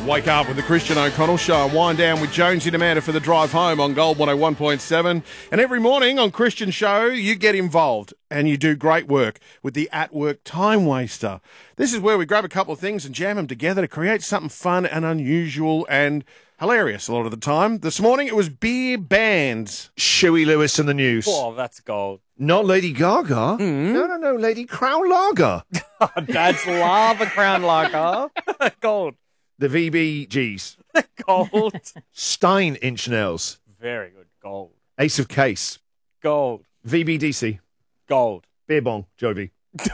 Wake up with the Christian O'Connell Show and wind down with Jonesy and Amanda for the drive home on Gold 101.7. And every morning on Christian Show, you get involved and you do great work with the At Work Time Waster. This is where we grab a couple of things and jam them together to create something fun and unusual and hilarious a lot of the time. This morning it was beer bands. Shuey Lewis and the News. Oh, that's gold. Not Lady Gaga. No, Lady Crown Lager. Dad's lava crown lager. Gold. The VBGs. Gold. Stein Inch Nails. Very good. Gold. Ace of Case. Gold. VBDC. Gold. Beer Bong. Jovi.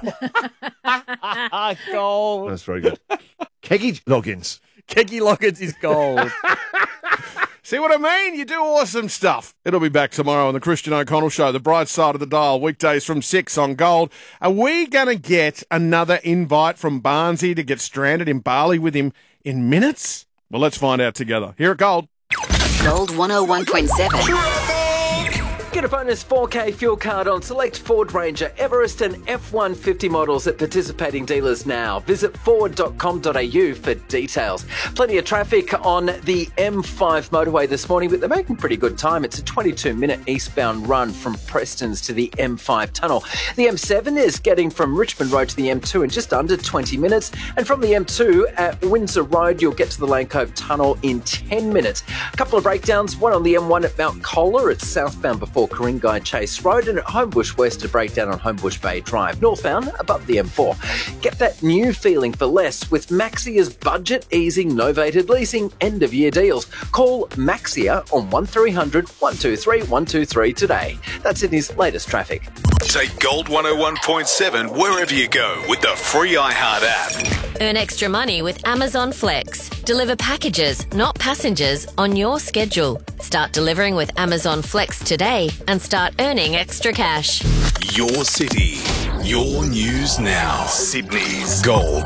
Gold. That's very good. Keggy Loggins. Keggy Loggins is gold. See what I mean? You do awesome stuff. It'll be back tomorrow on the Christian O'Connell Show, the bright side of the dial, weekdays from 6 on Gold. Are we going to get another invite from Barnsey to get stranded in Bali with him in minutes? Well, let's find out together. Here at Gold. Gold 101.7. Get a bonus 4K fuel card on select Ford Ranger, Everest and F-150 models at participating dealers now. Visit ford.com.au for details. Plenty of traffic on the M5 motorway this morning, but they're making pretty good time. It's a 22-minute eastbound run from Preston's to the M5 tunnel. The M7 is getting from Richmond Road to the M2 in just under 20 minutes. And from the M2 at Windsor Road, you'll get to the Lane Cove tunnel in 10 minutes. A couple of breakdowns, one on the M1 at Mount Colah. It's southbound before Coringai Chase Road, and at Homebush West, a breakdown on Homebush Bay Drive, northbound above the M4. Get that new feeling for less with Maxia's budget easing novated leasing end of year deals. Call Maxia on 1300 123 123 today. That's Sydney's latest traffic. Take Gold 101.7 wherever you go with the free iHeart app. Earn extra money with Amazon Flex. Deliver packages, not passengers, on your schedule. Start delivering with Amazon Flex today and start earning extra cash. Your city, your news now. Sydney's Gold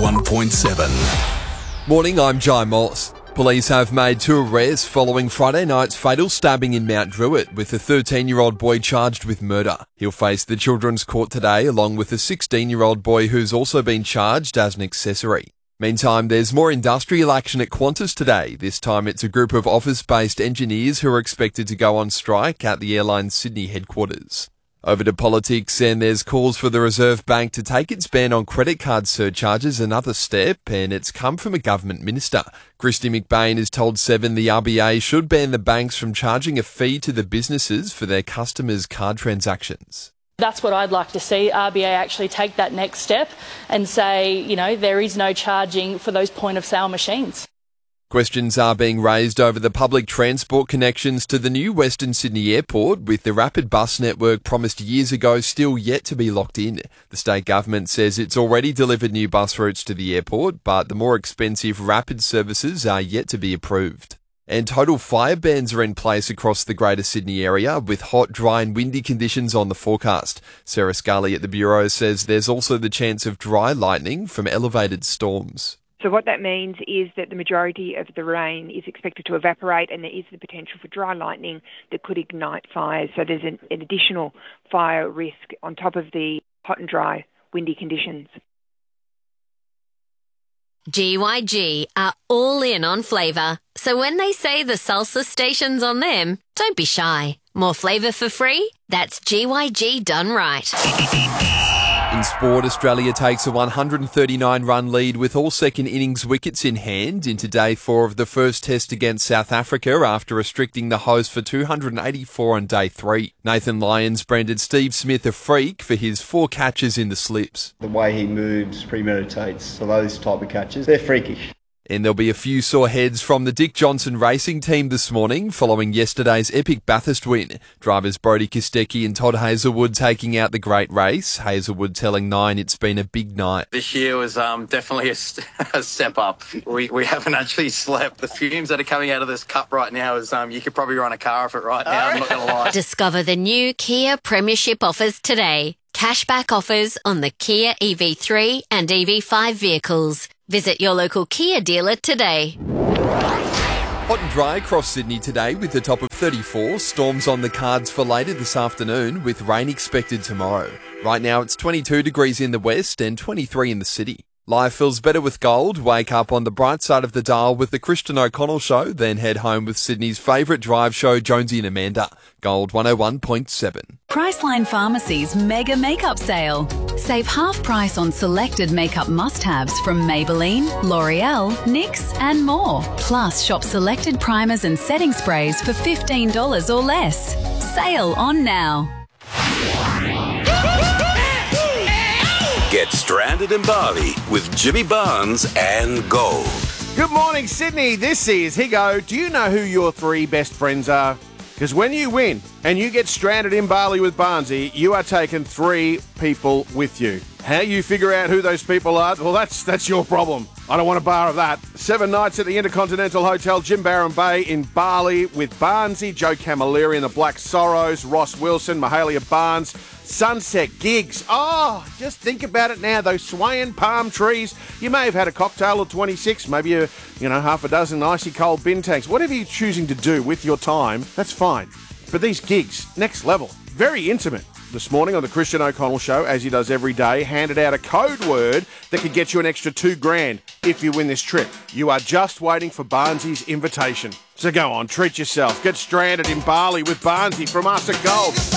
101.7. Morning, I'm Jai Moss. Police have made 2 arrests following Friday night's fatal stabbing in Mount Druitt, with a 13-year-old boy charged with murder. He'll face the Children's Court today, along with a 16-year-old boy who's also been charged as an accessory. Meantime, there's more industrial action at Qantas today. This time it's a group of office-based engineers who are expected to go on strike at the airline's Sydney headquarters. Over to politics, and there's calls for the Reserve Bank to take its ban on credit card surcharges another step, and it's come from a government minister. Christy McBain has told Seven the RBA should ban the banks from charging a fee to the businesses for their customers' card transactions. That's what I'd like to see, RBA actually take that next step and say, there is no charging for those point-of-sale machines. Questions are being raised over the public transport connections to the new Western Sydney Airport, with the rapid bus network promised years ago still yet to be locked in. The state government says it's already delivered new bus routes to the airport, but the more expensive rapid services are yet to be approved. And total fire bans are in place across the Greater Sydney area, with hot, dry and windy conditions on the forecast. Sarah Scully at the Bureau says there's also the chance of dry lightning from elevated storms. So what that means is that the majority of the rain is expected to evaporate, and there is the potential for dry lightning that could ignite fires. So there's an additional fire risk on top of the hot and dry, windy conditions. GYG are all in on flavour. So when they say the salsa station's on them, don't be shy. More flavour for free? That's GYG done right. In sport, Australia takes a 139-run lead with all second innings wickets in hand into day 4 of the first test against South Africa after restricting the host for 284 on day 3. Nathan Lyons branded Steve Smith a freak for his 4 catches in the slips. The way he moves premeditates, so those type of catches, they're freakish. And there'll be a few sore heads from the Dick Johnson Racing team this morning following yesterday's epic Bathurst win. Drivers Brodie Kostecki and Todd Hazelwood taking out the great race. Hazelwood telling Nine it's been a big night. This year was definitely a step up. We haven't actually slept. The fumes that are coming out of this cup right now is you could probably run a car off it right now, I'm not going to lie. Discover the new Kia Premiership offers today. Cashback offers on the Kia EV3 and EV5 vehicles. Visit your local Kia dealer today. Hot and dry across Sydney today with a top of 34. Storms on the cards for later this afternoon with rain expected tomorrow. Right now it's 22 degrees in the west and 23 in the city. Life feels better with gold. Wake up on the bright side of the dial with the Christian O'Connell Show, then head home with Sydney's favourite drive show, Jonesy and Amanda. Gold 101.7. Priceline Pharmacy's mega makeup sale. Save half price on selected makeup must-haves from Maybelline, L'Oreal, NYX and more. Plus, shop selected primers and setting sprays for $15 or less. Sale on now. Get stranded in Bali with Jimmy Barnes and Gold. Good morning, Sydney. This is Higo. Do you know who your three best friends are? Because when you win and you get stranded in Bali with Barnesy, you are taking three people with you. How you figure out who those people are, well, that's your problem. I don't want a bar of that. 7 nights at the Intercontinental Hotel, Jimbaran Bay in Bali with Barnesy, Joe Camilleri and the Black Sorrows, Ross Wilson, Mahalia Barnes, sunset gigs. Oh, just think about it now, those swaying palm trees. You may have had a cocktail or 26, maybe half a dozen icy cold bin tanks. Whatever you're choosing to do with your time, that's fine. But these gigs, next level, very intimate. This morning on the Christian O'Connell Show, as he does every day, handed out a code word that could get you an extra $2,000 if you win this trip. You are just waiting for Barnesy's invitation. So go on, treat yourself. Get stranded in Bali with Barnesy from us at Gold.